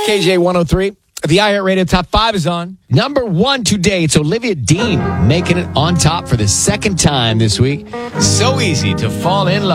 KJ 103. The iHeartRadio Top 5 is on. Number 1 today, it's Olivia Dean making it on top for the second time this week. So easy to fall in love.